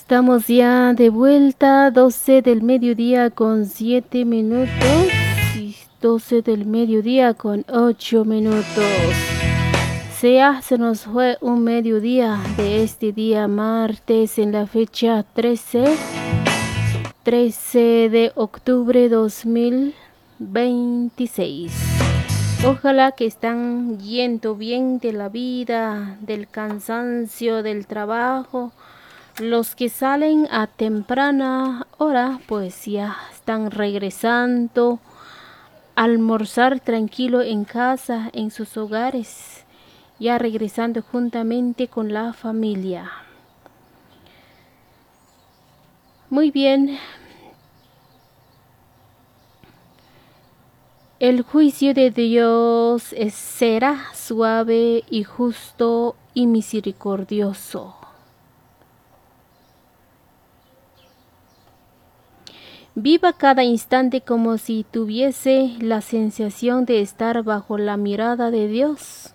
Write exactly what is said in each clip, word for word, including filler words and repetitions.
Estamos ya de vuelta, doce del mediodía con siete minutos y doce del mediodía con ocho minutos. Ya se nos fue un mediodía de este día martes en la fecha trece de octubre dos mil veintiséis. Ojalá que están yendo bien de la vida, del cansancio, del trabajo. Los que salen a temprana hora, pues ya están regresando a almorzar tranquilo en casa, en sus hogares, ya regresando juntamente con la familia. Muy bien. El juicio de Dios es, será suave y justo y misericordioso. Viva cada instante como si tuviese la sensación de estar bajo la mirada de Dios.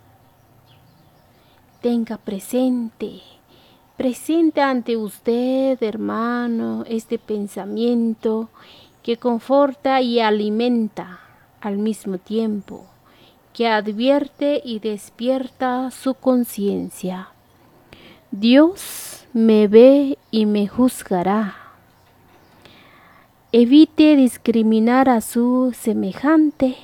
Tenga presente, presente ante usted, hermano, este pensamiento que conforta y alimenta al mismo tiempo, que advierte y despierta su conciencia. Dios me ve y me juzgará. Evite discriminar a su semejante.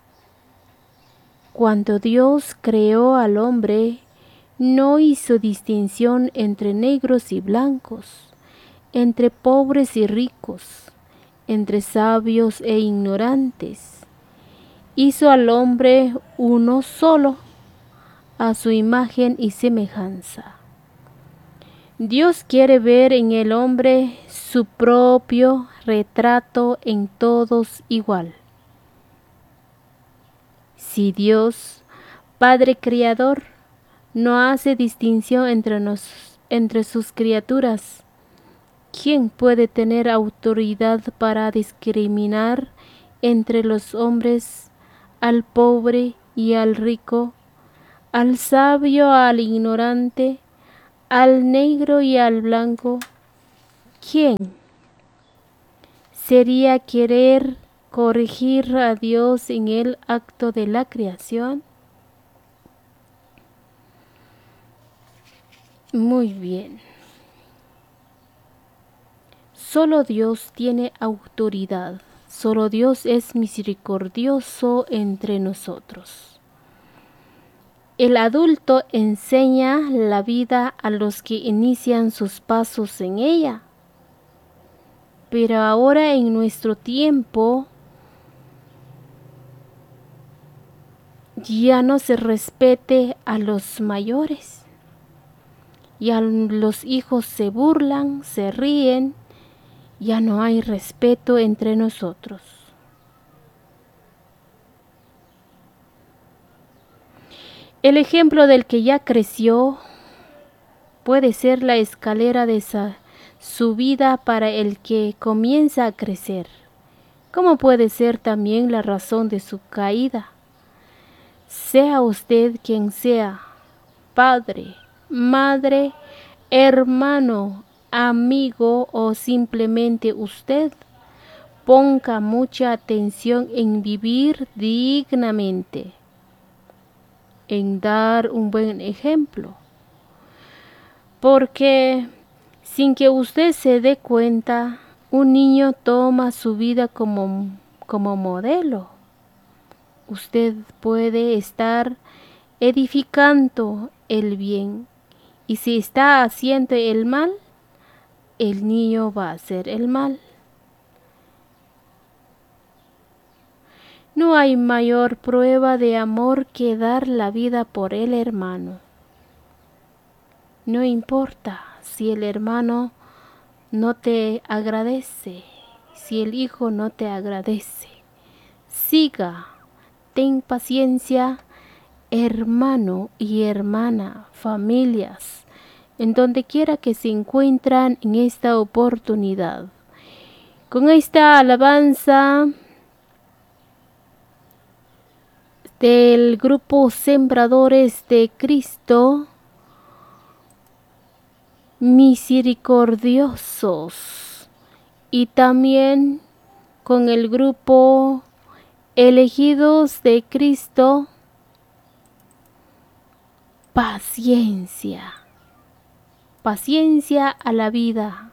Cuando Dios creó al hombre, no hizo distinción entre negros y blancos, entre pobres y ricos, entre sabios e ignorantes. Hizo al hombre uno solo, a su imagen y semejanza. Dios quiere ver en el hombre su propio retrato en todos igual. Si Dios, Padre Creador, no hace distinción entre, nos, entre sus criaturas, ¿quién puede tener autoridad para discriminar entre los hombres al pobre y al rico, al sabio al ignorante, al negro y al blanco? ¿Quién? ¿Sería querer corregir a Dios en el acto de la creación? Muy bien. Solo Dios tiene autoridad. Solo Dios es misericordioso entre nosotros. El adulto enseña la vida a los que inician sus pasos en ella. Pero ahora en nuestro tiempo ya no se respete a los mayores. Ya los hijos se burlan, se ríen. Ya no hay respeto entre nosotros. El ejemplo del que ya creció puede ser la escalera de esa subida para el que comienza a crecer, como puede ser también la razón de su caída. Sea usted quien sea, padre, madre, hermano, amigo o simplemente usted, ponga mucha atención en vivir dignamente, en dar un buen ejemplo, porque sin que usted se dé cuenta, un niño toma su vida como, como modelo. Usted puede estar edificando el bien, y si está haciendo el mal, el niño va a hacer el mal. No hay mayor prueba de amor que dar la vida por el hermano. No importa si el hermano no te agradece, si el hijo no te agradece. Siga, ten paciencia, hermano y hermana, familias, en donde quiera que se encuentran en esta oportunidad. Con esta alabanza del grupo Sembradores de Cristo, misericordiosos. Y también con el grupo elegidos de Cristo, paciencia, paciencia a la vida.